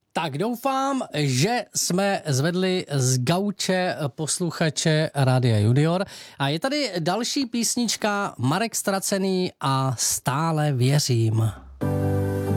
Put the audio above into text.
Tak doufám, že jsme zvedli z gauče posluchače Rádia Junior. A je tady další písnička Marek Stracený a Stále věřím.